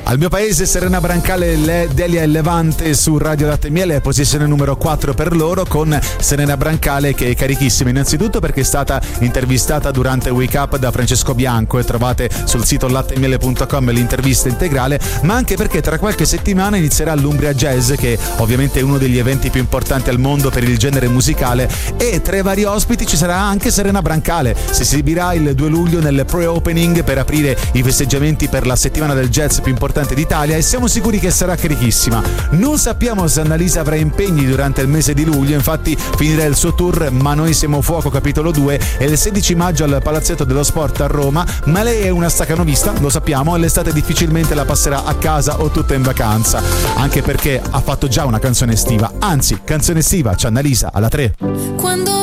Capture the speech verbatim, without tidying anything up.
Al mio paese Serena Brancale, le Delia e Levante su Radio Latte e Miele, posizione numero quattro per loro, con Serena Brancale che è carichissima, innanzitutto perché è stata intervistata durante Wake Up da Francesco Bianco e trovate sul sito latte e miele punto com l'intervista integrale, ma anche perché tra qualche settimana inizierà l'Umbria Jazz, che ovviamente è uno degli eventi più importanti al mondo per il genere musicale, e tra i vari ospiti ci sarà anche Serena Brancale. Si esibirà il due luglio nel pre-opening per aprire i festeggiamenti per la settimana del jazz più importante d'Italia, e siamo sicuri che sarà carichissima. Non sappiamo se Annalisa avrà impegni durante il mese di luglio, infatti finirà il suo tour Ma noi siamo fuoco capitolo due e il sedici maggio al Palazzetto dello Sport a Roma, ma lei è una stacanovista, lo sappiamo, e l'estate difficilmente la passerà a casa o tutta in vacanza, anche perché ha fatto già una canzone estiva, anzi canzone estiva, c'è Annalisa alla tre. Quando